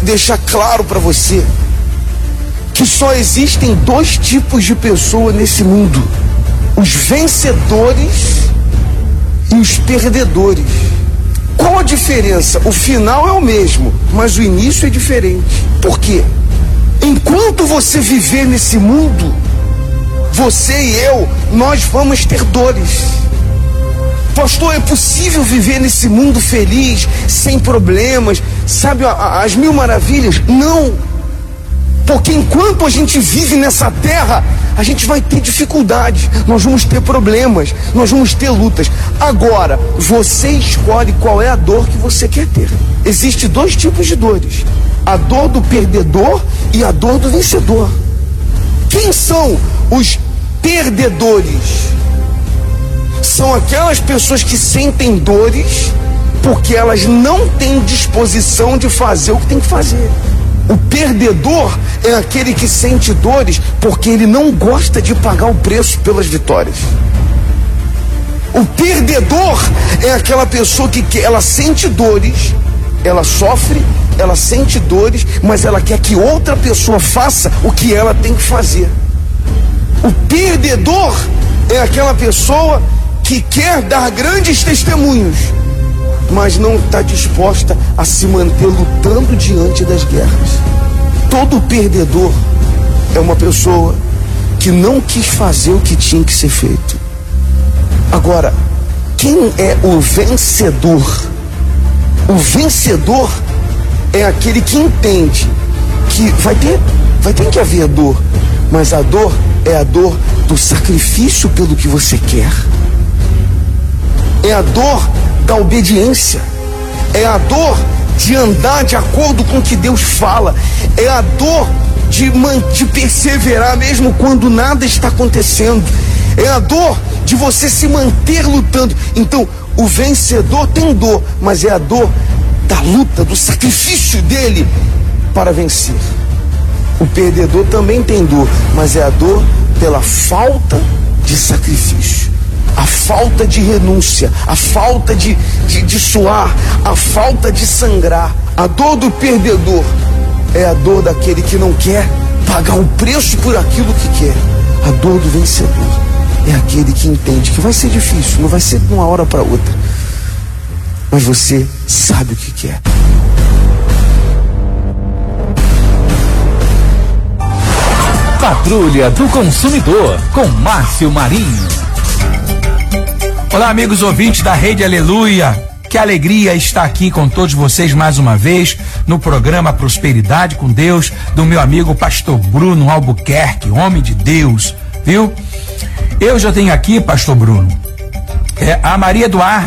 deixar claro para você que só existem dois tipos de pessoa nesse mundo: os vencedores e os perdedores. Qual a diferença? O final é o mesmo, mas o início é diferente. Por quê? Enquanto você viver nesse mundo, você e eu, nós vamos ter dores. Pastor, é possível viver nesse mundo feliz, sem problemas, sabe, as mil maravilhas? Não. Porque enquanto a gente vive nessa terra, a gente vai ter dificuldades, nós vamos ter problemas, nós vamos ter lutas. Agora, você escolhe qual é a dor que você quer ter. Existem dois tipos de dores: a dor do perdedor e a dor do vencedor. Quem são os perdedores? São aquelas pessoas que sentem dores porque elas não têm disposição de fazer o que tem que fazer. O perdedor é aquele que sente dores porque ele não gosta de pagar o preço pelas vitórias. O perdedor é aquela pessoa que ela sente dores, ela sofre, ela sente dores, mas ela quer que outra pessoa faça o que ela tem que fazer. O perdedor é aquela pessoa que quer dar grandes testemunhos, mas não está disposta a se manter lutando diante das guerras. Todo perdedor é uma pessoa que não quis fazer o que tinha que ser feito. Agora, quem é o vencedor? O vencedor é aquele que entende que vai ter que haver dor, mas a dor é a dor do sacrifício pelo que você quer. É a dor da obediência. É a dor de andar de acordo com o que Deus fala. É a dor de perseverar mesmo quando nada está acontecendo. É a dor de você se manter lutando. Então, o vencedor tem dor, mas é a dor da luta, do sacrifício dele para vencer. O perdedor também tem dor, mas é a dor pela falta de sacrifício, a falta de renúncia, a falta de suar, a falta de sangrar. A dor do perdedor é a dor daquele que não quer pagar o preço por aquilo que quer. A dor do vencedor é aquele que entende que vai ser difícil, não vai ser de uma hora para outra, mas você sabe o que quer. Patrulha do Consumidor, com Márcio Marinho. Olá, amigos ouvintes da Rede Aleluia. Que alegria estar aqui com todos vocês mais uma vez no programa Prosperidade com Deus, do meu amigo Pastor Bruno Albuquerque, homem de Deus, viu? Eu já tenho aqui, Pastor Bruno, a Maria Eduarda.